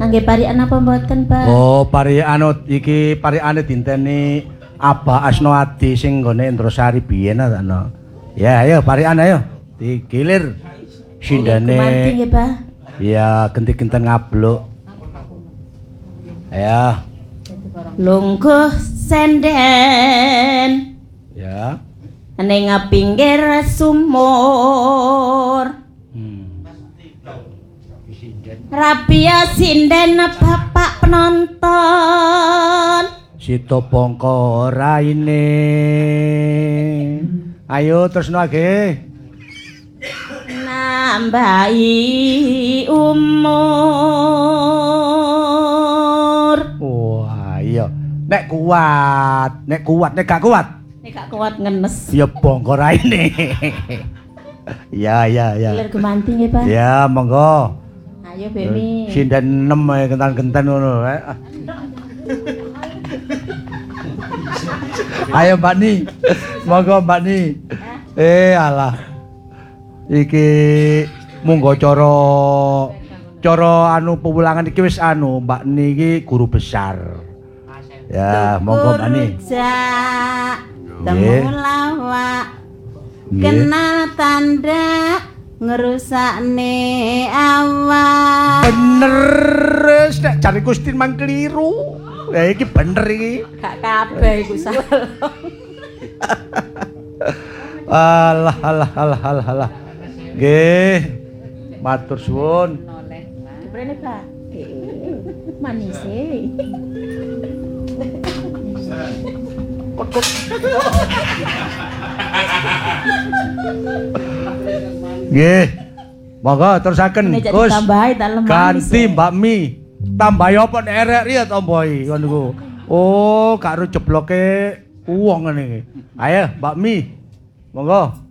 Kangge parikan apa mboten, Pak? Oh, parikan iki parikane dinteni Aba Asnoadi sing nggone Indrasari biyen ana. Ya, ayo parikan ayo. Digilir sindane. Gumanti nggih, Pak. Ya, genti-genten ngabluk. Ayo. Lungguh senden. Ya. Ning pinggir sumur. Rabia sinden bapak penonton. Sito bongko raine. Ayo terus nage. Nambahi umur. Wah, iya. Nek kuat, nek gak kuat. Nek gak kuat ngenes. Ya bongko raine. Ya. Gilir gumanti nggih, Pak. Ya, monggo. Ayo Bemi. Sinden 6 ae kentan-kentan ngono. Ayo Mbak Ni. Monggo Mbak Ni. Alah. Iki monggo cara anu pewulangan iki wis anu Mbak Ni iki guru besar. Ya, monggo Mbak Ni. Temulawak. Kenal tanda ngerusakne awak. Bener wis nek jare Gusti mang keliru. Ya iki bener iki. Gak kabeh iku salah. Alah. Nggih. Matur suwun. Diprene, Pak. Manis e. Nggih. Monggo terusaken. Gus. Ganti Mbak Mi. Tambahi apa nek erek riya to mboi ngono niku. Oh, karo jebloke wong ngene iki. Ayo Mbak Mi. Monggo.